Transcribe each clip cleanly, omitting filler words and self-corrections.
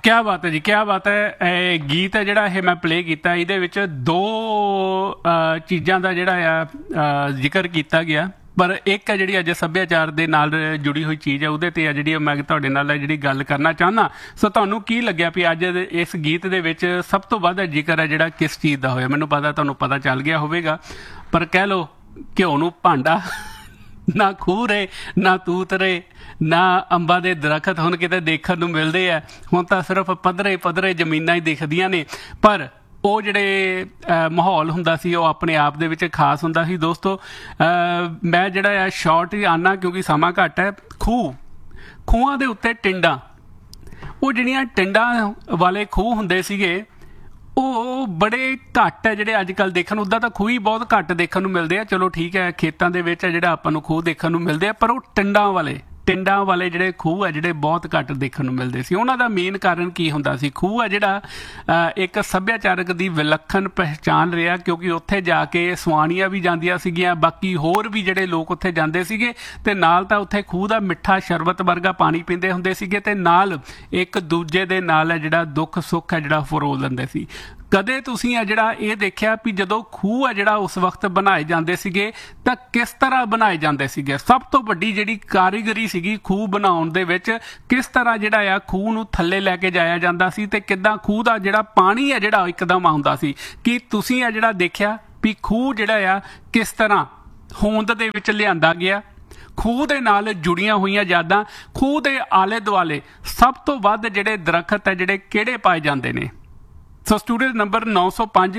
क्या बात है जी, क्या बात है। गीत है ਜਿਹੜਾ ਇਹ ਮੈਂ ਪਲੇ ਕੀਤਾ, ਇਹਦੇ ਵਿੱਚ ਦੋ ਚੀਜ਼ਾਂ ਦਾ ਜਿਹੜਾ ਆ ਜ਼ਿਕਰ ਕੀਤਾ ਗਿਆ, ਪਰ ਇੱਕ ਹੈ ਜਿਹੜੀ ਅੱਜ ਸੱਭਿਆਚਾਰ ਦੇ ਨਾਲ ਜੁੜੀ ਹੋਈ ਚੀਜ਼ ਹੈ, ਉਹਦੇ ਤੇ ਆ ਜਿਹੜੀ ਮੈਂ ਤੁਹਾਡੇ ਨਾਲ ਜਿਹੜੀ ਗੱਲ ਕਰਨਾ ਚਾਹੁੰਦਾ। ਸੋ ਤੁਹਾਨੂੰ ਕੀ ਲੱਗਿਆ ਵੀ ਅੱਜ ਇਸ ਗੀਤ ਦੇ ਵਿੱਚ ਸਭ ਤੋਂ ਵੱਧ ਜ਼ਿਕਰ ਹੈ ਜਿਹੜਾ ਕਿਸ ਚੀਜ਼ ਦਾ ਹੋਇਆ? ਮੈਨੂੰ ਪਤਾ ਤੁਹਾਨੂੰ ਪਤਾ ਚੱਲ ਗਿਆ ਹੋਵੇਗਾ, ਪਰ ਕਹਿ ਲਓ ਘਿਓ ਨੂੰ ਭਾਂਡਾ ਨਾ ਖੂਹ ਰਹੇ ਨਾ ਤੂਤ ਰਹੇ ਨਾ ਅੰਬਾਂ ਦੇ ਦਰਖਤ ਹੁਣ ਕਿਤੇ ਦੇਖਣ ਨੂੰ ਮਿਲਦੇ ਆ, ਹੁਣ ਤਾਂ ਸਿਰਫ ਪੱਧਰੇ ਪੱਧਰੇ ਜ਼ਮੀਨਾਂ ਹੀ ਦਿਖਦੀਆਂ ਨੇ। ਪਰ ਉਹ ਜਿਹੜੇ ਮਾਹੌਲ ਹੁੰਦਾ ਸੀ ਉਹ ਆਪਣੇ ਆਪ ਦੇ ਵਿੱਚ ਖਾਸ ਹੁੰਦਾ ਸੀ। ਦੋਸਤੋ ਮੈਂ ਜਿਹੜਾ ਆ ਸ਼ਾਰਟ ਹੀ ਆਉਣਾ ਕਿਉਂਕਿ ਸਮਾਂ ਘੱਟ ਹੈ। ਖੂਹਾਂ ਦੇ ਉੱਤੇ ਟਿੰਡਾਂ, ਉਹ ਜਿਹੜੀਆਂ ਟਿੰਡਾਂ ਵਾਲੇ ਖੂਹ ਹੁੰਦੇ ਸੀਗੇ ਉਹ ਬੜੇ ਘੱਟ ਹੈ ਜਿਹੜੇ ਅੱਜ ਕੱਲ੍ਹ ਦੇਖਣ, ਉੱਦਾਂ ਤਾਂ ਖੂਹ ਹੀ ਬਹੁਤ ਘੱਟ ਦੇਖਣ ਨੂੰ ਮਿਲਦੇ ਆ। ਚਲੋ ਠੀਕ ਹੈ, ਖੇਤਾਂ ਦੇ ਵਿੱਚ ਜਿਹੜਾ ਆਪਾਂ ਨੂੰ ਖੂਹ ਦੇਖਣ ਨੂੰ ਮਿਲਦੇ ਆ, ਪਰ ਉਹ ਟਿੰਡਾਂ ਵਾਲੇ ਜਿਹੜੇ ਖੂਹ ਆ ਜਿਹੜੇ ਬਹੁਤ ਘੱਟ ਦੇਖਣ ਨੂੰ ਮਿਲਦੇ ਸੀ। ਉਹਨਾਂ ਦਾ ਮੇਨ ਕਾਰਨ ਕੀ ਹੁੰਦਾ ਸੀ? ਖੂਹ ਆ ਜਿਹੜਾ ਇੱਕ ਸੱਭਿਆਚਾਰਕ ਦੀ ਵਿਲੱਖਣ ਪਹਿਚਾਣ ਰਿਹਾ, ਕਿਉਂਕਿ ਉੱਥੇ ਜਾ ਕੇ ਸਵਾਣੀਆਂ ਵੀ ਜਾਂਦੀਆਂ ਸੀਗੀਆਂ, ਬਾਕੀ ਹੋਰ ਵੀ ਜਿਹੜੇ ਲੋਕ ਉੱਥੇ ਜਾਂਦੇ ਸੀਗੇ, ਤੇ ਨਾਲ ਤਾਂ ਉੱਥੇ ਖੂਹ ਦਾ ਮਿੱਠਾ ਸ਼ਰਬਤ ਵਰਗਾ ਪਾਣੀ ਪੀਂਦੇ ਹੁੰਦੇ ਸੀਗੇ, ਤੇ ਨਾਲ ਇੱਕ ਦੂਜੇ ਦੇ ਨਾਲ ਹੈ ਜਿਹੜਾ ਦੁੱਖ ਸੁੱਖ ਹੈ ਜਿਹੜਾ ਫਰੋਲ ਲੈਂਦੇ ਸੀ। ਕਦੇ ਤੁਸੀਂ ਆ ਜਿਹੜਾ ਇਹ ਦੇਖਿਆ ਵੀ ਜਦੋਂ ਖੂਹ ਆ ਜਿਹੜਾ ਉਸ ਵਕਤ ਬਣਾਏ ਜਾਂਦੇ ਸੀਗੇ ਤਾਂ ਕਿਸ ਤਰ੍ਹਾਂ ਬਣਾਏ ਜਾਂਦੇ ਸੀਗੇ? ਸਭ ਤੋਂ ਵੱਡੀ ਜਿਹੜੀ ਕਾਰੀਗਰੀ ਸੀਗੀ ਖੂਹ ਬਣਾਉਣ ਦੇ ਵਿੱਚ, ਕਿਸ ਤਰ੍ਹਾਂ ਜਿਹੜਾ ਆ ਖੂਹ ਨੂੰ ਥੱਲੇ ਲੈ ਕੇ ਜਾਇਆ ਜਾਂਦਾ ਸੀ ਤੇ ਕਿੱਦਾਂ ਖੂਹ ਦਾ ਜਿਹੜਾ ਪਾਣੀ ਆ ਜਿਹੜਾ ਇੱਕਦਮ ਆਉਂਦਾ ਸੀ। ਕੀ ਤੁਸੀਂ ਆ ਜਿਹੜਾ ਦੇਖਿਆ ਵੀ ਖੂਹ ਜਿਹੜਾ ਆ ਕਿਸ ਤਰ੍ਹਾਂ ਹੋਂਦ ਦੇ ਵਿੱਚ ਲਿਆਂਦਾ ਗਿਆ? ਖੂਹ ਦੇ ਨਾਲ ਜੁੜੀਆਂ ਹੋਈਆਂ ਯਾਦਾਂ, ਖੂਹ ਦੇ ਆਲੇ ਦੁਆਲੇ ਸਭ ਤੋਂ ਵੱਧ ਜਿਹੜੇ ਦਰਖਤ ਹੈ ਜਿਹੜੇ ਕਿਹੜੇ ਪਾਏ ਜਾਂਦੇ ਨੇ? ਸੋ ਸਟੂਡੀਓ ਨੰਬਰ 905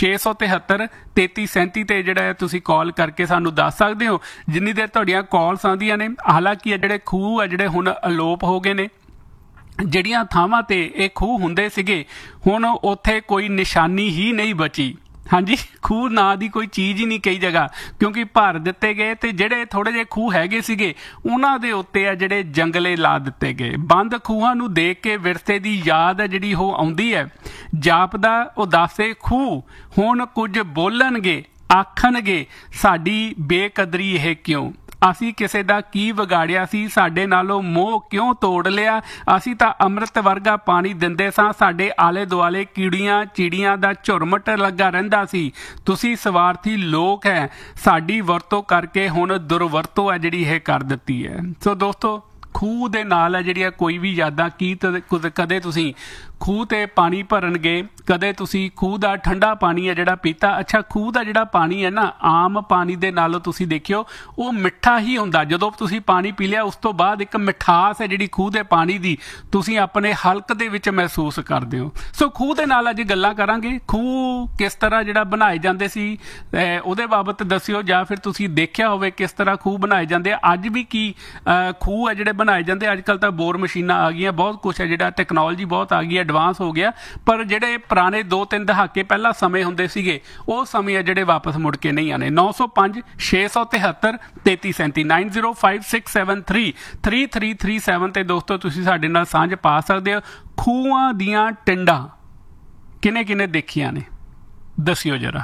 673 3337 ਤੇ ਜਿਹੜਾ ਤੁਸੀਂ ਕਾਲ ਕਰਕੇ ਸਾਨੂੰ ਦੱਸ ਸਕਦੇ ਹੋ ਜਿੰਨੀ ਦੇਰ ਤੁਹਾਡੀਆਂ ਕਾਲਸ ਆਉਂਦੀਆਂ ਨੇ। ਹਾਲਾਂਕਿ ਜਿਹੜੇ ਖੂਹ ਆ ਜਿਹੜੇ ਹੁਣ ਅਲੋਪ ਹੋ ਗਏ ਨੇ, ਜਿਹੜੀਆਂ ਥਾਵਾਂ ਤੇ ਇਹ ਖੂਹ ਹੁੰਦੇ ਸੀਗੇ ਹੁਣ ਉੱਥੇ ਕੋਈ ਨਿਸ਼ਾਨੀ ਹੀ ਨਹੀਂ ਬਚੀ। ਹਾਂਜੀ, ਖੂਹ ਨਾਂ ਦੀ ਕੋਈ ਚੀਜ਼ ਹੀ ਨਹੀਂ ਕਈ ਜਗ੍ਹਾ, ਕਿਉਂਕਿ ਭਰ ਦਿੱਤੇ ਗਏ, ਤੇ ਜਿਹੜੇ ਥੋੜੇ ਜਿਹੇ ਖੂਹ ਹੈਗੇ ਸੀਗੇ ਉਹਨਾਂ ਦੇ ਉੱਤੇ ਆ ਜਿਹੜੇ ਜੰਗਲੇ ਲਾ ਦਿੱਤੇ ਗਏ। ਬੰਦ ਖੂਹਾਂ ਨੂੰ ਦੇਖ ਕੇ ਵਿਰਸੇ ਦੀ ਯਾਦ ਹੈ ਜਿਹੜੀ ਉਹ ਆਉਂਦੀ ਹੈ। ਜਾਪਦਾ ਉਦਾਸੇ ਖੂਹ ਹੁਣ ਕੁਝ ਬੋਲਣਗੇ, ਆਖਣਗੇ ਸਾਡੀ ਬੇਕਦਰੀ ਇਹ ਕਿਉਂ? ਅਸੀਂ ਕਿਸੇ ਦਾ ਕੀ ਵਿਗਾੜਿਆ ਸੀ? ਸਾਡੇ ਨਾਲੋਂ ਮੋਹ ਕਿਉਂ ਤੋੜ ਲਿਆ? ਅਸੀਂ ਤਾਂ ਅੰਮ੍ਰਿਤ ਵਰਗਾ ਪਾਣੀ ਦਿੰਦੇ ਸਾਂ, ਸਾਡੇ ਆਲੇ ਦੁਆਲੇ ਕੀੜੀਆਂ ਚਿੜੀਆਂ ਦਾ ਝੁਰਮਟ ਲੱਗਾ ਰਹਿੰਦਾ ਸੀ। ਤੁਸੀਂ ਸਵਾਰਥੀ ਲੋਕ ਹੈ, ਸਾਡੀ ਵਰਤੋਂ ਕਰਕੇ ਹੁਣ ਦੁਰਵਰਤੋਂ ਹੈ ਜਿਹੜੀ ਇਹ ਕਰ ਦਿੱਤੀ ਹੈ। ਸੋ ਦੋਸਤੋ ਖੂਹ ਦੇ ਨਾਲ ਹੈ ਜਿਹੜੀਆਂ ਕੋਈ ਵੀ ਯਾਦਾਂ ਕੀ ਕਦੇ ਤੁਸੀਂ ਖੂਹ ਤੇ ਪਾਣੀ ਭਰਨ ਗਏ, ਕਦੇ ਤੁਸੀਂ ਖੂਹ ਦਾ ਠੰਡਾ ਪਾਣੀ ਹੈ ਜਿਹੜਾ ਪੀਤਾ? ਅੱਛਾ, ਖੂਹ ਦਾ ਜਿਹੜਾ ਪਾਣੀ ਹੈ ਨਾ ਆਮ ਪਾਣੀ ਦੇ ਨਾਲੋਂ ਤੁਸੀਂ ਦੇਖਿਓ ਉਹ ਮਿੱਠਾ ਹੀ ਹੁੰਦਾ। ਜਦੋਂ ਤੁਸੀਂ ਪਾਣੀ ਪੀ ਲਿਆ ਉਸ ਤੋਂ ਬਾਅਦ ਇੱਕ ਮਿਠਾਸ ਹੈ ਜਿਹੜੀ ਖੂਹ ਦੇ ਪਾਣੀ ਦੀ ਤੁਸੀਂ ਆਪਣੇ ਹਲਕ ਦੇ ਵਿੱਚ ਮਹਿਸੂਸ ਕਰਦੇ ਹੋ। ਸੋ ਖੂਹ ਦੇ ਨਾਲ ਅੱਜ ਗੱਲਾਂ ਕਰਾਂਗੇ। ਖੂਹ ਕਿਸ ਤਰ੍ਹਾਂ ਜਿਹੜਾ ਬਣਾਏ ਜਾਂਦੇ ਸੀ ਉਹਦੇ ਬਾਬਤ ਦੱਸਿਓ, ਜਾਂ ਫਿਰ ਤੁਸੀਂ ਦੇਖਿਆ ਹੋਵੇ ਕਿਸ ਤਰ੍ਹਾਂ ਖੂਹ ਬਣਾਏ ਜਾਂਦੇ ਆ। ਅੱਜ ਵੀ ਕੀ ਖੂਹ ਹੈ ਜਿਹੜੇ ਬਣਾਏ ਜਾਂਦੇ? ਅੱਜ ਕੱਲ੍ਹ ਤਾਂ ਬੋਰ ਮਸ਼ੀਨਾਂ ਆ ਗਈਆਂ, ਬਹੁਤ ਕੁਛ ਹੈ ਜਿਹੜਾ ਟੈਕਨੋਲੋਜੀ ਬਹੁਤ ਆ ਗਈ, ਐਡਵਾਂਸ ਹੋ ਗਿਆ, ਪਰ ਜਿਹੜੇ ਪੁਰਾਣੇ 2-3 ਦਹਾਕੇ ਪਹਿਲਾਂ ਸਮੇਂ ਹੁੰਦੇ ਸੀਗੇ ਉਹ ਸਮੇਂ ਆ ਜਿਹੜੇ ਵਾਪਸ ਮੁੜ ਕੇ ਨਹੀਂ ਆਣੇ। 905 673 3337 905673 3337 ਤੇ ਦੋਸਤੋ ਤੁਸੀਂ ਸਾਡੇ ਨਾਲ ਸਾਂਝ ਪਾ ਸਕਦੇ ਹੋ। ਖੂਹਾਂ ਦੀਆਂ ਟਿੰਡਾਂ ਕਿਨੇ ਦੇਖੀਆਂ ਨੇ ਦੱਸਿਓ ਜਰਾ।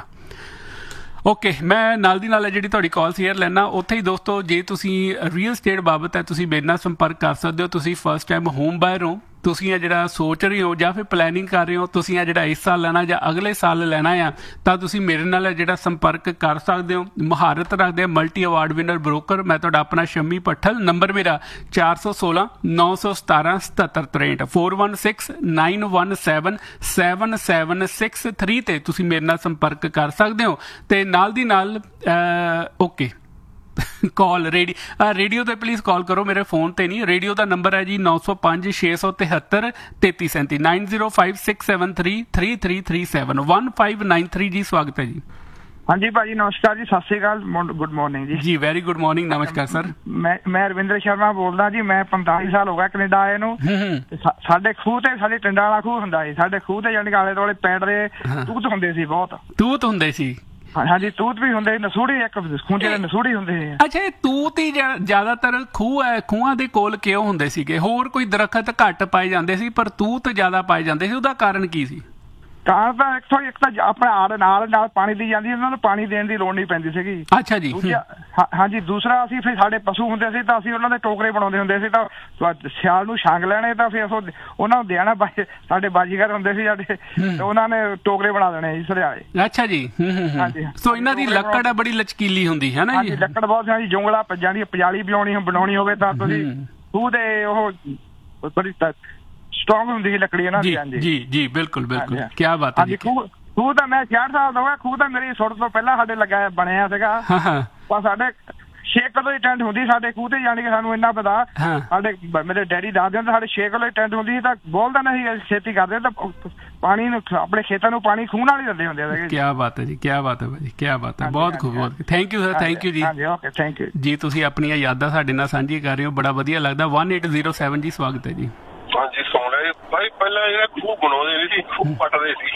ਓਕੇ, ਮੈਂ ਨਾਲ ਦੀ ਨਾਲ ਜਿਹੜੀ ਤੁਹਾਡੀ ਕਾਲ ਸ਼ੇਅਰ ਲੈਣਾ। ਉੱਥੇ ਹੀ ਦੋਸਤੋ ਜੇ ਤੁਸੀਂ ਰੀਅਲ ਸਟੇਟ ਬਾਬਤ ਹੈ ਤੁਸੀਂ ਮੇਰੇ ਨਾਲ ਸੰਪਰਕ ਕਰ ਸਕਦੇ ਹੋ। ਤੁਸੀਂ ਫਸਟ ਟਾਈਮ ਹੋਮ ਬਾਇਰ ਹੋ, ਤੁਸੀਂ ਆ ਜਿਹੜਾ ਸੋਚ ਰਹੇ ਹੋ ਜਾਂ ਫਿਰ ਪਲੈਨਿੰਗ ਕਰ ਰਹੇ ਹੋ ਤੁਸੀਂ ਆ ਜਿਹੜਾ ਇਸ ਸਾਲ ਲੈਣਾ ਜਾਂ ਅਗਲੇ ਸਾਲ ਲੈਣਾ ਆ, ਤਾਂ ਤੁਸੀਂ ਮੇਰੇ ਨਾਲ ਜਿਹੜਾ ਸੰਪਰਕ ਕਰ ਸਕਦੇ ਹੋ। ਮੁਹਾਰਤ ਰੱਖਦੇ ਮਲਟੀ ਅਵਾਰਡ ਵਿਨਰ ਬ੍ਰੋਕਰ ਮੈਂ ਤੁਹਾਡਾ ਆਪਣਾ ਸ਼ੰਮੀ ਭੱਠਲ। ਨੰਬਰ ਮੇਰਾ 416 917 7763 416 917 7763 ਤੇ ਤੁਸੀਂ ਮੇਰੇ ਨਾਲ ਸੰਪਰਕ ਕਰ ਸਕਦੇ ਹੋ। ਤੇ ਨਾਲ ਦੀ ਨਾਲ ਓਕੇ ਕਾਲ ਰੇਡੀਓ ਤੇ ਪਲੀਜ਼ ਕਾਲ ਕਰੋ, ਮੇਰੇ ਫੋਨ ਤੇ ਨਹੀਂ। ਰੇਡੀਓ ਦਾ ਨੰਬਰ ਹੈ ਜੀ 905 673 3337 905673 3337 1593 ਜੀ। ਸਵਾਗਤ ਹੈ ਜੀ। ਹਾਂਜੀ ਭਾਜੀ, ਨਮਸਕਾਰ ਜੀ, ਸਤਿ ਸ਼੍ਰੀ ਅਕਾਲ, ਗੁੱਡ ਮਾਰਨਿੰਗ ਜੀ। ਜੀ ਵੈਰੀ ਗੁੱਡ ਮਾਰਨਿੰਗ, ਨਮਸਕਾਰ ਸਰ। ਮੈਂ ਰਵਿੰਦਰ ਸ਼ਰਮਾ ਬੋਲਦਾ ਜੀ। ਮੈਂ 45 ਸਾਲ ਹੋ ਗਿਆ ਕੈਨੇਡਾ ਆਏ ਨੂੰ। ਸਾਡੇ ਖੂਹ ਤੇ ਸਾਡੇ ਟਿੰਡਾਂ ਵਾਲਾ ਖੂਹ ਹੁੰਦਾ ਸੀ। ਸਾਡੇ ਖੂਹ ਤੇ ਜਾਣੀ ਕਿ ਆਲੇ ਦੁਆਲੇ ਪੈਂਟ ਦੇ ਤੂਤ ਹੁੰਦੇ ਸੀ, ਬਹੁਤ ਤੂਤ ਹੁੰਦੇ ਸੀ। ਹਾਂਜੀ, ਤੂਤ ਵੀ ਹੁੰਦੇ, ਨਸੂੜੀ ਇੱਕ ਖੂੰਜੇ ਦੇ ਨਸੂੜੀ ਹੁੰਦੇ ਸੀ। ਅੱਛਾ, ਇਹ ਤੂਤ ਹੀ ਜ਼ਿਆਦਾਤਰ ਖੂਹਾਂ ਦੇ ਕੋਲ ਕਿਉਂ ਹੁੰਦੇ ਸੀਗੇ? ਹੋਰ ਕੋਈ ਦਰਖਤ ਘੱਟ ਪਾਏ ਜਾਂਦੇ ਸੀ ਪਰ ਤੂਤ ਜ਼ਿਆਦਾ ਪਾਏ ਜਾਂਦੇ ਸੀ, ਉਹਦਾ ਕਾਰਨ ਕੀ ਸੀ? ਕਾਰਨ ਤਾਂ ਇੱਕ ਤਾਂ ਆਪਣੇ ਆੜ ਨਾਲ ਪਾਣੀ ਦੀ ਜਾਂਦੀ, ਉਹਨਾਂ ਨੂੰ ਪਾਣੀ ਦੇਣ ਦੀ ਲੋੜ ਨਹੀਂ ਪੈਂਦੀ ਸੀਗੀ। ਅੱਛਾ ਜੀ। ਹਾਂਜੀ, ਦੂਸਰਾ ਅਸੀਂ ਫਿਰ ਸਾਡੇ ਪਸ਼ੂ ਹੁੰਦੇ ਸੀ ਤਾਂ ਅਸੀਂ ਉਹਨਾਂ ਦੇ ਟੋਕਰੇ ਬਣਾਉਂਦੇ ਹੁੰਦੇ ਸੀ, ਤਾਂ ਸਿਆਲ ਨੂੰ ਛਾਂਗ ਲੈਣੇ ਤਾਂ ਫਿਰ ਉਹਨਾਂ ਨੂੰ ਦੇਣਾ। ਸਾਡੇ ਬਾਜੀਗਰ ਹੁੰਦੇ ਸੀ ਸਾਡੇ, ਤੇ ਉਹਨਾਂ ਨੇ ਟੋਕਰੇ ਬਣਾ ਦੇਣੇ ਜੀ ਸਰਿਆਲੇ। ਅੱਛਾ ਜੀ। ਹਾਂਜੀ। ਸੋ ਇਹਨਾਂ ਦੀ ਲੱਕੜ ਬੜੀ ਲਚਕੀਲੀ ਹੁੰਦੀ ਹੈ ਨਾ ਜੀ? ਲੱਕੜ ਬਹੁਤ ਜੀ, ਜੁੰਗਲਾ ਪੱਜਾਂ ਦੀ ਪਜਾਲੀ ਬਣਾਉਣੀ ਹੋਵੇ ਤਾਂ ਤੁਸੀਂ ਖੂਹ ਦੇ ਉਹ ਬੜੀ ਸਟਰੋਂਗ ਹੁੰਦੀ ਸੀ ਲੱਕੜੀ ਇਹਨਾਂ ਦੀ। ਹਾਂਜੀ ਜੀ ਜੀ, ਬਿਲਕੁਲ ਬਿਲਕੁਲ, ਕੀ ਬਾਤ ਹੈ ਜੀ। ਖੂਹ ਤਾਂ ਮੈਂ 66 ਸਾਲ ਦਾ ਹੋਇਆ, ਖੂਹ ਤਾਂ ਮੇਰੀ ਸੁੱਟ ਤੋਂ ਪਹਿਲਾਂ ਸਾਡੇ ਲੱਗਾ ਬਣਿਆ ਸੀਗਾ। ਪਰ ਸਾਡੇ 6 ਕਿਲੋ ਦੀ ਟੈਂਟ ਹੁੰਦੀ ਸਾਡੇ ਖੂਹ ਤੇ, ਜਾਣੀ ਕਿ ਸਾਨੂੰ ਇੰਨਾ ਪਤਾ। ਸਾਡੇ ਮੇਰੇ ਡੈਡੀ ਦੱਸਦੇ ਹੁੰਦੇ ਸਾਡੇ 6 ਕਿਲੋ ਦੀ ਟੈਂਟ ਹੁੰਦੀ ਸੀ, ਤਾਂ ਬੋਲਦਾ ਨਹੀਂ ਖੇਤੀ ਕਰਦੇ ਤਾਂ ਪਾਣੀ ਨੂੰ ਆਪਣੇ ਖੇਤਾਂ ਨੂੰ ਪਾਣੀ ਖੂਹ ਨਾਲ ਹੀ ਦਿੰਦੇ ਹੁੰਦੇ ਸੀਗੇ। ਕੀ ਬਾਤ ਹੈ ਜੀ, ਕੀ ਬਾਤ ਹੈ ਭਾਜੀ, ਕੀ ਬਾਤ ਹੈ। ਬਹੁਤ ਖੂਬ, ਬਹੁਤ thank you sir, thank you ਜੀ। ਹਾਂਜੀ, ਓਕੇ, ਥੈਂਕ ਯੂ ਜੀ। ਤੁਸੀਂ ਆਪਣੀਆਂ ਯਾਦਾਂ ਸਾਡੇ ਨਾਲ ਸਾਂਝੀ ਕਰ ਰਹੇ ਹੋ, ਬੜਾ ਵਧੀਆ ਲੱਗਦਾ। 1807 ਜੀ, ਸਵਾਗਤ ਹੈ ਜੀ। ਹਾਂਜੀ, ਸੁਣ ਰਹੇ ਭਾਈ। ਪਹਿਲਾਂ ਜਿਹੜਾ ਖੂਹ ਬਣਾਉਂਦੇ ਨਹੀਂ ਸੀ, ਖੂਹ ਪੱਟਦੇ ਸੀ।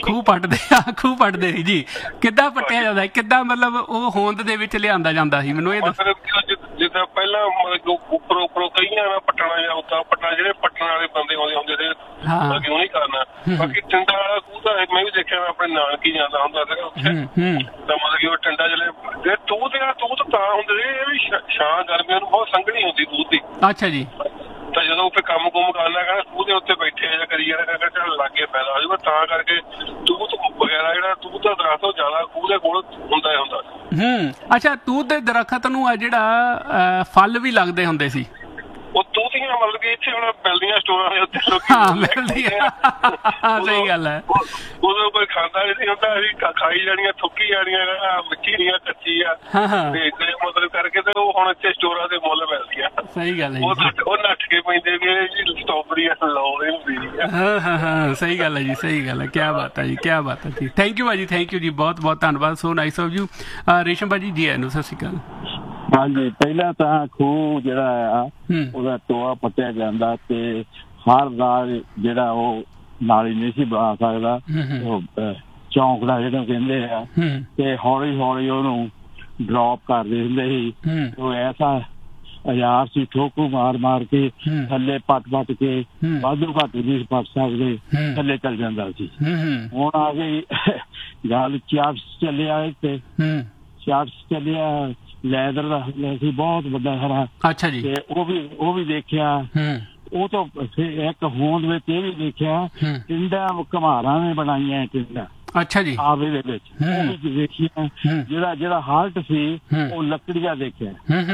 ਖੂਹ ਪੱਟਦੇ ਸੀ ਜੀ। ਕਿੱਦਾਂ ਪੱਟਿਆ ਜਾਂਦਾ, ਕਿੱਦਾਂ ਮਤਲਬ ਉਹ ਹੋਂਦ ਦੇ ਵਿੱਚ ਲਿਆਂਦਾ ਜਾਂਦਾ ਸੀ, ਮੈਨੂੰ ਇਹ ਦੱਸੋ। ਜਿੱਦਾਂ ਪਹਿਲਾਂ ਮਤਲਬ ਉੱਪਰੋਂ ਕਈਆਂ ਨਾਲ ਪੱਟਣਾ ਜਾਂ ਉੱਦਾਂ ਪੱਟਣਾ, ਜਿਹੜੇ ਪੱਟਣ ਵਾਲੇ ਬੰਦੇ ਹੁੰਦੇ ਸੀ, ਕਿਉਂ ਨਹੀਂ ਕਰਨਾ। ਬਾਕੀ ਟਿੰਡਾ ਵਾਲਾ ਖੂਹ ਤਾਂ ਮੈਂ ਵੀ ਦੇਖਿਆ, ਮੈਂ ਆਪਣੇ ਨਾਨਕੀ ਜਾਂਦਾ ਹੁੰਦਾ ਸੀਗਾ ਉੱਥੇ, ਤਾਂ ਮਤਲਬ ਕਿ ਉਹ ਟਿੰਡਾ ਜਿਹੜੇ ਤੂਤ ਤਾਂ ਹੁੰਦੇ ਸੀ, ਇਹ ਵੀ ਛਾਂ ਗਰਮੀਆਂ ਨੂੰ ਬਹੁਤ ਸੰਘਣੀ ਹੁੰਦੀ ਤੂਤ ਦੀ। ਅੱਛਾ ਜੀ। ਤਾਂ ਜਦੋਂ ਉੱਥੇ ਕੰਮ ਕੁੰਮ ਕਰਨਾ ਕਹਿੰਦਾ ਖੂਹ ਦੇ ਉੱਤੇ ਬੈਠੇ ਜਾਂ ਕਰੀ ਜਾਣਾ, ਕਹਿੰਦਾ ਚੱਲ ਲਾਗੇ ਪੈਦਾ ਹੋ ਜਾਊਗਾ, ਤਾਂ ਕਰਕੇ ਤੂਤ ਵਗੈਰਾ ਜਿਹੜਾ ਤੂਤ ਦਾ ਦਰਖਤ ਉਹ ਜ਼ਿਆਦਾ ਖੂਹ ਦੇ ਕੋਲ ਹੁੰਦਾ ਹੀ ਹੁੰਦਾ। ਅੱਛਾ, ਤੂਤ ਦੇ ਦਰਖਤ ਨੂੰ ਜਿਹੜਾ ਫਲ ਵੀ ਲੱਗਦੇ ਹੁੰਦੇ ਸੀ। ਉਹ ਤੂਤੀਆਂ ਮਤਲਬ ਕਿ ਇੱਥੇ ਹੁਣ ਮਿਲਦੀਆਂ ਸਟੋਰਾਂ ਦੇ ਉੱਤੇ ਲੋਕੀ ਮਿਲਦੀਆਂ। ਸਹੀ ਗੱਲ ਹੈ। ਉਦੋਂ ਕੋਈ ਖਾਂਦਾ ਨਹੀਂ ਹੁੰਦਾ, ਅਸੀਂ ਖਾਈ ਜਾਣੀਆਂ, ਥੁੱਕੀ ਜਾਣੀਆਂ, ਮਿੱਠੀ ਨਹੀਂ ਆ, ਕੱਚੀ ਆ, ਤੇ ਮਤਲਬ ਕਰਕੇ ਤੇ ਉਹ ਹੁਣ ਇੱਥੇ ਸਟੋਰਾਂ ਦੇ ਮੁੱਲ ਮਿਲਦੀਆਂ। ਸਹੀ ਗੱਲ ਹੈ। ਉਹ ਨੱਠ ਕੇ ਪੈਂਦੇ ਵੀ ਸਟ੍ਰਾਬੇਰੀ ਲਾਉਂਦੇ ਹੁੰਦੇ। ਹਾਂ, ਸਹੀ ਗੱਲ ਹੈ ਜੀ, ਸਹੀ ਗੱਲ ਹੈ। ਕੀ ਬਾਤ ਹੈ ਜੀ, ਕੀ ਬਾਤ ਹੈ ਜੀ। ਥੈਂਕ ਯੂ ਭਾਜੀ, ਥੈਂਕ ਯੂ ਜੀ, ਬਹੁਤ ਬਹੁਤ ਧੰਨਵਾਦ। So nice of you. ਰੇਸ਼ਮ ਭਾਜੀ ਜੀ, ਆਇਆਂ ਨੂੰ ਸਤਿ ਸ਼੍ਰੀ ਅਕਾਲ। ਹਾਂਜੀ, ਪਹਿਲਾਂ ਤਾਂ ਖੂਹ ਜਿਹੜਾ ਆ ਉਹਦਾ ਟੋਆ ਪੱਟਿਆ ਜਾਂਦਾ, ਤੇ ਹਰ ਨਾਲ ਜਿਹੜਾ ਉਹ ਨਾਲੀ ਨਹੀਂ ਸੀ ਬਣਾ ਸਕਦਾ, ਉਹ ਚੌਂਕੜਾ ਜਿਹੜਾ ਕਹਿੰਦੇ ਆ, ਤੇ ਹੌਲੀ ਹੌਲੀ ਉਹਨੂੰ ਡਰੌਪ ਕਰਦੇ ਹੁੰਦੇ ਸੀ। ਉਹ ਐਸਾ ਹਜ਼ਾਰ ਸੀ, ਠੋਕੂ ਮਾਰ ਕੇ ਥੱਲੇ ਪੱਟ ਕੇ ਵਾਧੂ ਘੱਟ ਨਹੀਂ ਪੱਟ ਸਕਦੇ, ਥੱਲੇ ਚੱਲ ਜਾਂਦਾ ਸੀ। ਹੁਣ ਆ ਗਈ ਗੱਲ ਚਾਰਟਸ ਚੱਲਿਆ, ਤੇ ਚਾਰਟਸ ਚੱਲਿਆ ਲੈਦਰ ਦਾ ਸੀ, ਬਹੁਤ ਵੱਡਾ ਹਰਾ। ਅੱਛਾ ਜੀ। ਤੇ ਉਹ ਵੀ ਦੇਖਿਆ। ਉਹ ਤੋਂ ਇੱਕ ਹੋਂਦ ਵਿੱਚ ਇਹ ਵੀ ਦੇਖਿਆ, ਟਿੰਡਾ ਘਮਾਰਾਂ ਨੇ ਬਣਾਈਆਂ ਟਿੰਡਾ। ਅੱਛਾ ਜੀ। ਆਵੇ ਦੇ ਵਿੱਚ ਉਹ ਵੀ ਦੇਖੀਆਂ। ਜਿਹੜਾ ਹਾਲਟ ਸੀ ਉਹ ਲੱਕੜੀ ਦਾ ਦੇਖਿਆ।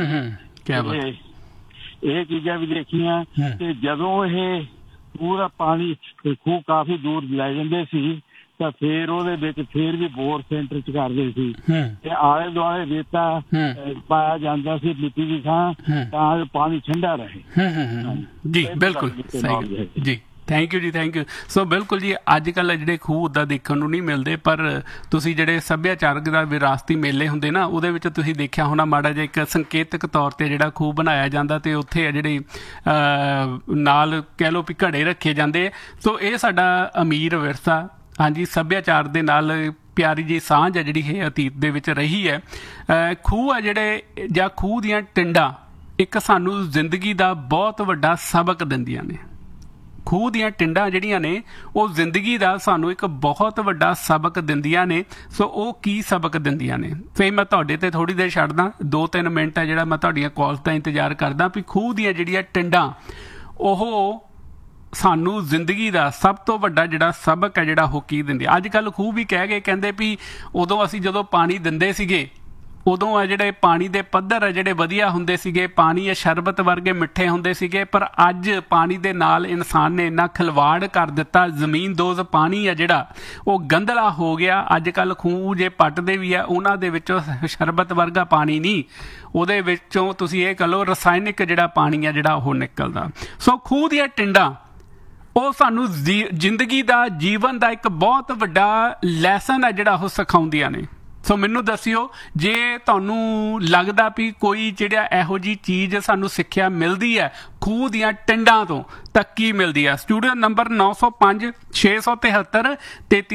ਇਹ ਚੀਜ਼ਾਂ ਵੀ ਦੇਖੀਆਂ। ਤੇ ਜਦੋਂ ਇਹ ਪੂਰਾ ਪਾਣੀ ਖੂਹ ਕਾਫੀ ਦੂਰ ਲੈ ਜਾਂਦੇ ਸੀ, ਤਾਂ ਫੇਰ ਉਹਦੇ ਵਿੱਚ ਫੇਰ ਵੀ ਬੋਰ ਸੈਂਟਰ ਚ ਕਰਦੇ ਸੀ, ਤੇ ਆਲੇ ਦੁਆਲੇ ਰੇਤਾ ਪਾਇਆ ਜਾਂਦਾ ਸੀ ਮਿੱਟੀ ਦੀ ਥਾਂ, ਤਾਂ ਪਾਣੀ ਠੰਡਾ ਰਹੇ। ਜੀ ਬਿਲਕੁਲ ਜੀ, ਥੈਂਕ ਯੂ ਜੀ, ਥੈਂਕ ਯੂ। ਸੋ ਬਿਲਕੁਲ ਜੀ, ਅੱਜ ਕੱਲ੍ਹ ਜਿਹੜੇ ਖੂਹ ਉੱਦਾਂ ਦੇਖਣ ਨੂੰ ਨਹੀਂ ਮਿਲਦੇ, ਪਰ ਤੁਸੀਂ ਜਿਹੜੇ ਸੱਭਿਆਚਾਰਕ ਦਾ ਵਿਰਾਸਤੀ ਮੇਲੇ ਹੁੰਦੇ ਨਾ, ਉਹਦੇ ਵਿੱਚ ਤੁਸੀਂ ਦੇਖਿਆ ਹੋਣਾ ਮਾੜਾ ਜਿਹਾ ਇੱਕ ਸੰਕੇਤਕ ਤੌਰ ਤੇ ਜਿਹੜਾ ਖੂਹ ਬਣਾਇਆ ਜਾਂਦਾ, ਤੇ ਉੱਥੇ ਆ ਜਿਹੜੇ ਨਾਲ ਕਹਿ ਲਓ ਵੀ ਘੜੇ ਰੱਖੇ ਜਾਂਦੇ। ਸੋ ਇਹ ਸਾਡਾ ਅਮੀਰ ਵਿਰਸਾ, ਹਾਂਜੀ, ਸੱਭਿਆਚਾਰ ਦੇ ਨਾਲ ਪਿਆਰੀ ਜੀ ਸਾਂਝ ਹੈ ਜਿਹੜੀ ਇਹ ਅਤੀਤ ਦੇ ਵਿੱਚ ਰਹੀ ਹੈ। ਖੂਹ ਹੈ ਜਿਹੜੇ, ਜਾਂ ਖੂਹ ਦੀਆਂ ਟਿੰਡਾਂ, ਇੱਕ ਸਾਨੂੰ ਜ਼ਿੰਦਗੀ ਦਾ ਬਹੁਤ ਵੱਡਾ ਸਬਕ ਦਿੰਦੀਆਂ ਨੇ। ਖੂਹ ਦੀਆਂ ਟਿੰਡਾਂ ਜਿਹੜੀਆਂ ਨੇ ਉਹ ਜ਼ਿੰਦਗੀ ਦਾ ਸਾਨੂੰ ਇੱਕ ਬਹੁਤ ਵੱਡਾ ਸਬਕ ਦਿੰਦੀਆਂ ਨੇ। ਸੋ ਉਹ ਕੀ ਸਬਕ ਦਿੰਦੀਆਂ ਨੇ, ਫਿਰ ਮੈਂ ਤੁਹਾਡੇ ਤੇ ਥੋੜ੍ਹੀ ਦੇਰ ਛੱਡਦਾ, 2-3 ਮਿੰਟ ਹੈ ਜਿਹੜਾ ਮੈਂ ਤੁਹਾਡੀਆਂ ਕਾਲਸ ਦਾ ਇੰਤਜ਼ਾਰ ਕਰਦਾ, ਵੀ ਖੂਹ ਦੀਆਂ ਜਿਹੜੀਆਂ ਟਿੰਡਾਂ ਉਹ ਸਾਨੂੰ ਜ਼ਿੰਦਗੀ ਦਾ ਸਭ ਤੋਂ ਵੱਡਾ ਜਿਹੜਾ ਸਬਕ ਹੈ ਜਿਹੜਾ ਉਹ ਕੀ ਦਿੰਦੇ। ਅੱਜ ਕੱਲ੍ਹ ਖੂਹ ਵੀ ਕਹਿ ਗਏ, ਕਹਿੰਦੇ ਵੀ ਉਦੋਂ ਅਸੀਂ ਜਦੋਂ ਪਾਣੀ ਦਿੰਦੇ ਸੀਗੇ, ਉਦੋਂ ਆ ਜਿਹੜੇ ਪਾਣੀ ਦੇ ਪੱਧਰ ਆ ਜਿਹੜੇ ਵਧੀਆ ਹੁੰਦੇ ਸੀਗੇ, ਪਾਣੀ ਇਹ ਸ਼ਰਬਤ ਵਰਗੇ ਮਿੱਠੇ ਹੁੰਦੇ ਸੀਗੇ, ਪਰ ਅੱਜ ਪਾਣੀ ਦੇ ਨਾਲ ਇਨਸਾਨ ਨੇ ਇੰਨਾ ਖਿਲਵਾੜ ਕਰ ਦਿੱਤਾ, ਜ਼ਮੀਨ ਦੋਜ਼ ਪਾਣੀ ਆ ਜਿਹੜਾ ਉਹ ਗੰਧਲਾ ਹੋ ਗਿਆ। ਅੱਜ ਕੱਲ੍ਹ ਖੂਹ ਜੇ ਪੱਟਦੇ ਵੀ ਆ, ਉਹਨਾਂ ਦੇ ਵਿੱਚੋਂ ਸ਼ਰਬਤ ਵਰਗਾ ਪਾਣੀ ਨਹੀਂ, ਉਹਦੇ ਵਿੱਚੋਂ ਤੁਸੀਂ ਇਹ ਕਹ ਲਓ ਰਸਾਇਣਿਕ ਜਿਹੜਾ ਪਾਣੀ ਆ ਜਿਹੜਾ ਉਹ ਨਿਕਲਦਾ। ਸੋ ਖੂਹ ਦੀਆਂ ਟਿੰਡਾਂ ਉਹ ਸਾਨੂੰ ਜ਼ਿੰਦਗੀ ਦਾ, ਜੀਵਨ ਦਾ ਇੱਕ ਬਹੁਤ ਵੱਡਾ ਲੈਸਨ ਹੈ ਜਿਹੜਾ ਉਹ ਸਿਖਾਉਂਦੀਆਂ ਨੇ। ਸੋ ਮੈਨੂੰ ਦੱਸਿਓ ਜੇ ਤੁਹਾਨੂੰ ਲੱਗਦਾ ਵੀ ਕੋਈ ਜਿਹੜਾ ਇਹੋ ਜਿਹੀ ਚੀਜ਼ ਸਾਨੂੰ ਸਿੱਖਿਆ ਮਿਲਦੀ ਹੈ ਖੂਹ ਦੀਆਂ ਟਿੰਡਾਂ ਤੋਂ, ਤਾਂ ਕੀ ਮਿਲਦੀ ਹੈ। Studio number 905-673-3337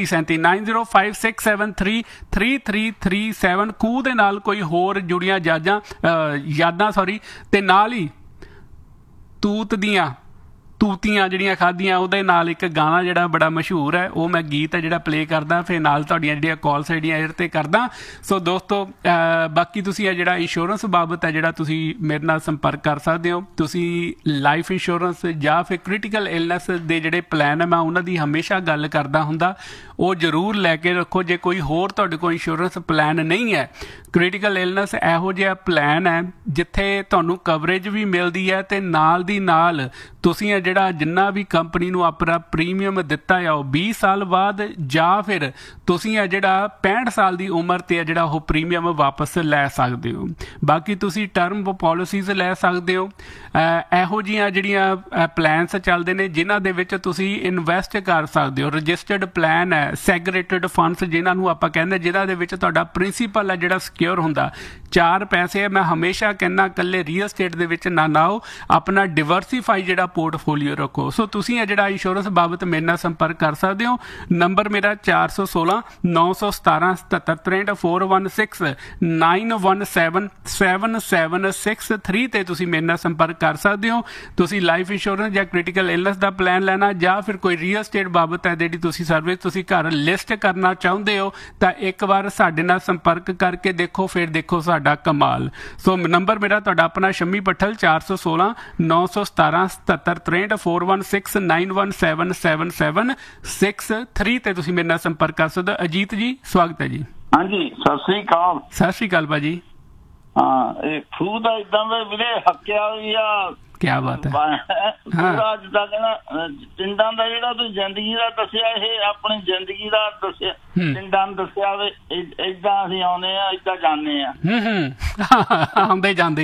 9056733337। ਖੂਹ ਦੇ ਨਾਲ ਕੋਈ ਹੋਰ ਜੁੜੀਆਂ ਯਾਦਾਂ ਤੇ ਨਾਲ ਹੀ ਤੂਤ ਦੀਆਂ ਤੂਤੀਆਂ ਜਿਹੜੀਆਂ ਖਾਧੀਆਂ, ਉਹਦੇ ਨਾਲ ਇੱਕ ਗਾਣਾ ਜਿਹੜਾ ਬੜਾ ਮਸ਼ਹੂਰ ਹੈ, ਉਹ ਮੈਂ ਗੀਤ ਹੈ ਜਿਹੜਾ ਪਲੇ ਕਰਦਾ, ਫਿਰ ਨਾਲ ਤੁਹਾਡੀਆਂ ਜਿਹੜੀਆਂ ਕਾਲਸ ਜਿਹੜੀਆਂ ਇਹਦੇ ਤੇ ਕਰਦਾ। ਸੋ ਦੋਸਤੋ, ਬਾਕੀ ਤੁਸੀਂ ਇਹ ਜਿਹੜਾ ਇੰਸ਼ੋਰੈਂਸ ਬਾਬਤ ਹੈ ਜਿਹੜਾ ਤੁਸੀਂ ਮੇਰੇ ਨਾਲ ਸੰਪਰਕ ਕਰ ਸਕਦੇ ਹੋ। ਤੁਸੀਂ ਲਾਈਫ ਇੰਸ਼ੋਰੈਂਸ ਜਾਂ ਫਿਰ ਕ੍ਰਿਟੀਕਲ ਇਲਨੈਸ ਦੇ ਜਿਹੜੇ ਪਲਾਨ ਹੈ, ਮੈਂ ਉਹਨਾਂ ਦੀ ਹਮੇਸ਼ਾ ਗੱਲ ਕਰਦਾ ਹੁੰਦਾ, ਉਹ ਜ਼ਰੂਰ ਲੈ ਕੇ ਰੱਖੋ। ਜੇ ਕੋਈ ਹੋਰ ਤੁਹਾਡੇ ਕੋਲ ਇੰਸ਼ੋਰੈਂਸ ਪਲਾਨ ਨਹੀਂ ਹੈ, ਕ੍ਰਿਟੀਕਲ ਇਲਨੈਸ ਇਹੋ ਜਿਹਾ ਪਲਾਨ ਹੈ ਜਿੱਥੇ ਤੁਹਾਨੂੰ ਕਵਰੇਜ ਵੀ ਮਿਲਦੀ ਹੈ ਤੇ ਨਾਲ ਦੀ ਨਾਲ ਤੁਸੀਂ ਇਹ ਜਿਹੜਾ ਜਿੰਨਾ ਵੀ ਕੰਪਨੀ ਨੂੰ ਆਪਣਾ ਪ੍ਰੀਮੀਅਮ ਦਿੱਤਾ ਆ ਉਹ 20 ਸਾਲ ਬਾਅਦ ਜਾਂ ਫਿਰ ਤੁਸੀਂ ਇਹ ਜਿਹੜਾ 65 ਸਾਲ ਦੀ ਉਮਰ ਤੇ ਜਿਹੜਾ ਉਹ ਪ੍ਰੀਮੀਅਮ ਵਾਪਸ ਲੈ ਸਕਦੇ ਹੋ। ਬਾਕੀ ਤੁਸੀਂ ਟਰਮ ਪਾਲਿਸੀਜ਼ ਲੈ ਸਕਦੇ ਹੋ। ਇਹੋ ਜਿਹੀਆਂ ਜਿਹੜੀਆਂ ਪਲਾਨਸ ਚੱਲਦੇ ਨੇ ਜਿਨ੍ਹਾਂ ਦੇ ਵਿੱਚ ਤੁਸੀਂ ਇਨਵੈਸਟ ਕਰ ਸਕਦੇ ਹੋ। ਰਜਿਸਟਰਡ ਪਲਾਨ ਹੈ, ਸੈਗਰੇਟਡ ਫੰਡਸ ਜਿਨ੍ਹਾਂ ਨੂੰ ਆਪਾਂ ਕਹਿੰਦੇ, ਜਿਨ੍ਹਾਂ ਦੇ ਵਿੱਚ ਤੁਹਾਡਾ ਪ੍ਰਿੰਸੀਪਲ ਹੈ ਜਿਹੜਾ ਸਿਕਿਉਰ ਹੁੰਦਾ। 4 ਪੈਸੇ ਮੈਂ ਹਮੇਸ਼ਾ ਕਹਿੰਦਾ ਇਕੱਲੇ ਰੀਅਲ ਸਟੇਟ ਦੇ ਵਿੱਚ ਨਾ ਲਾਓ, ਆਪਣਾ ਡਿਵਰਸੀਫਾਈ ਜਿਹੜਾ ਪੋਰਟਫੋਲੀਓ ਰੱਖੋ। ਸੋ ਤੁਸੀਂ ਇਹ ਜਿਹੜਾ ਇੰਸ਼ੋਰੈਂਸ ਬਾਬਤ ਮੇਰੇ ਨਾਲ ਸੰਪਰਕ ਕਰ ਸਕਦੇ ਹੋ। ਨੰਬਰ ਮੇਰਾ 416 917 77 416 917 7763 ਤੇ ਤੁਸੀਂ ਮੇਰੇ ਨਾਲ ਸੰਪਰਕ ਕਰ ਸਕਦੇ ਹੋ। ਤੁਸੀਂ ਲਾਈਫ ਇੰਸ਼ੋਰੈਂਸ ਜਾਂ ਕ੍ਰਿਟੀਕਲ ਇਲਨੈਸ ਦਾ ਪਲਾਨ ਲੈਣਾ ਜਾਂ ਫਿਰ ਕੋਈ ਰੀਅਲ ਸਟੇਟ ਬਾਬਤ ਹੈ ਜਿਹੜੀ ਤੁਸੀਂ ਸਰਵਿਸ ਤੁਸੀਂ ਘਰ ਲਿਸਟ ਕਰਨਾ ਚਾਹੁੰਦੇ ਹੋ ਤਾਂ ਇੱਕ ਵਾਰ ਸਾਡੇ ਨਾਲ ਸੰਪਰਕ ਕਰਕੇ ਦੇਖੋ, ਫਿਰ ਦੇਖੋ ਸਾਡਾ ਕਮਾਲ। ਸੋ ਨੰਬਰ ਮੇਰਾ ਤੁਹਾਡਾ ਆਪਣਾ ਸ਼ੰਮੀ ਪੱਠਲ 416 917 7763 416 917 7763 ਤੇ ਤੁਸੀਂ ਮੇਰੇ ਨਾਲ ਸੰਪਰਕ ਕਰ ਸਕਦੇ ਹੋ। ਅਜੀਤ ਜੀ, ਸਵਾਗਤ ਹੈ ਜੀ। ਹਾਂਜੀ, ਸਤਿ ਸ੍ਰੀ ਅਕਾਲ। ਸਤਿ ਸ੍ਰੀ ਅਕਾਲ ਭਾਜੀ। ਹਾਂ, ਇਹ ਖੂਹ ਦਾ ਇਦਾਂ ਦਾ ਵੀਰੇ ਹੱਕਿਆ ਵੀ ਆ। ਕਿਆ ਬਾਤ ਹੈ। ਪੂਰਾ ਜਿੱਦਾਂ ਕਹਿੰਦਾ ਪਿੰਡਾਂ ਦਾ ਜਿਹੜਾ ਤੁਸੀਂ ਜ਼ਿੰਦਗੀ ਦਾ ਦੱਸਿਆ, ਇਹ ਆਪਣੀ ਜ਼ਿੰਦਗੀ ਦਾ ਦੱਸਿਆ, ਪਿੰਡਾਂ ਨੂੰ ਦੱਸਿਆ ਵੀ ਏਦਾਂ ਅਸੀਂ ਆਉਂਦੇ ਆ, ਏਦਾਂ ਜਾਂਦੇ ਆ, ਆਉਂਦੇ ਜਾਂਦੇ